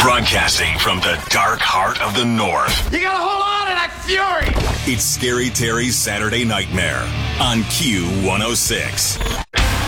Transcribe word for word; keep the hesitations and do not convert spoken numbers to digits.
Broadcasting from the dark heart of the North. You gotta hold on to that fury! It's Scary Terry's Saturday Nightmare on Q one oh six.